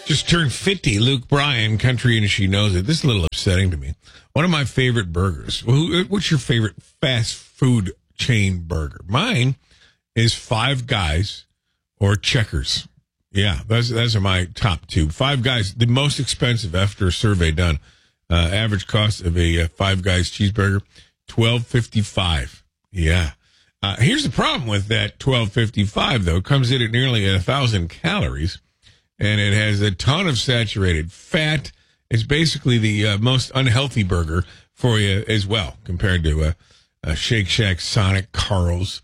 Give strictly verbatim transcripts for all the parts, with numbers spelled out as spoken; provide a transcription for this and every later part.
Just turned fifty. Luke Bryan, country and she knows it. This is a little upsetting to me. One of my favorite burgers. What's your favorite fast food chain burger? Mine is Five Guys or Checkers. Yeah, those, those are my top two. Five Guys, the most expensive after a survey done. Uh, average cost of a uh, Five Guys cheeseburger, twelve fifty-five. Yeah. Uh, here's the problem with that twelve fifty-five, though. It comes in at nearly a thousand calories, and it has a ton of saturated fat. It's basically the uh, most unhealthy burger for you as well, compared to a, a Shake Shack, Sonic, Carl's,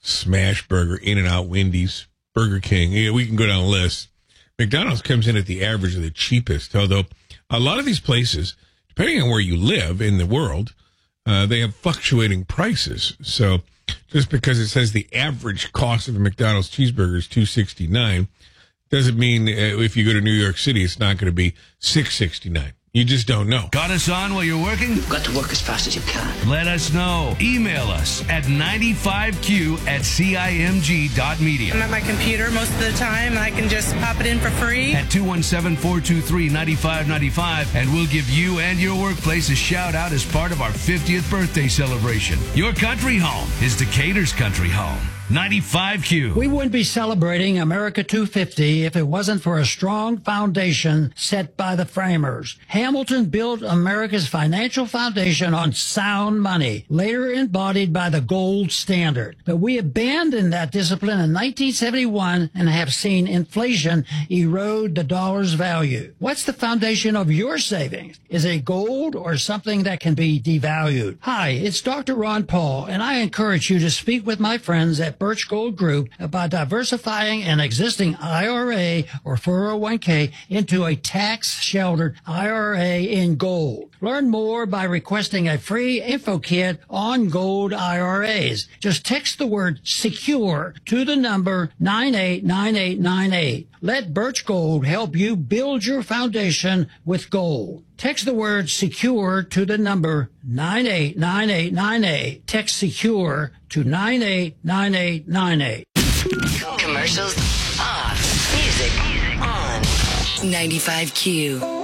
Smash Burger, In-N-Out, Wendy's, Burger King. Yeah, we can go down the list. McDonald's comes in at the average of the cheapest, although a lot of these places, depending on where you live in the world, uh, they have fluctuating prices. So just because it says the average cost of a McDonald's cheeseburger is two sixty-nine doesn't mean uh, if you go to New York City, it's not going to be six sixty-nine. You just don't know. Got us on while you're working? You've got to work as fast as you can. Let us know. Email us at ninety-five Q at C I M G dot media. I'm at my computer most of the time, and I can just pop it in for free. At two one seven, four two three, nine five nine five, and we'll give you and your workplace a shout out as part of our fiftieth birthday celebration. Your country home is Decatur's country home. ninety-five Q. We wouldn't be celebrating America two fifty if it wasn't for a strong foundation set by the framers. Hamilton built America's financial foundation on sound money, later embodied by the gold standard. But we abandoned that discipline in nineteen seventy-one and have seen inflation erode the dollar's value. What's the foundation of your savings? Is it gold or something that can be devalued? Hi, it's Doctor Ron Paul, and I encourage you to speak with my friends at Birch Gold Group about diversifying an existing I R A or four oh one k into a tax-sheltered I R A in gold. Learn more by requesting a free info kit on gold I R As. Just text the word SECURE to the number nine eight nine eight nine eight. Let Birch Gold help you build your foundation with gold. Text the word SECURE to the number nine eight nine eight nine eight. Text SECURE to nine eight nine eight nine eight. Commercials off. Music on. ninety-five Q.